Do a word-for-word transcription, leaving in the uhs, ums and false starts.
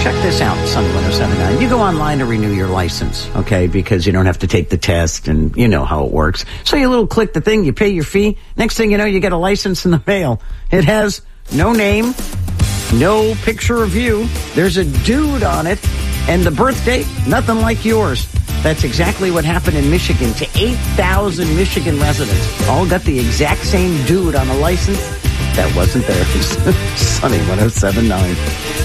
check this out, Sunny one oh seven point nine. You go online to renew your license, okay, because you don't have to take the test and you know how it works. So you little click the thing, you pay your fee. Next thing you know, you get a license in the mail. It has no name, no picture of you. There's a dude on it, and the birth date, nothing like yours. That's exactly what happened in Michigan to eight thousand Michigan residents. All got the exact same dude on a license that wasn't theirs. Sunny one oh seven point nine.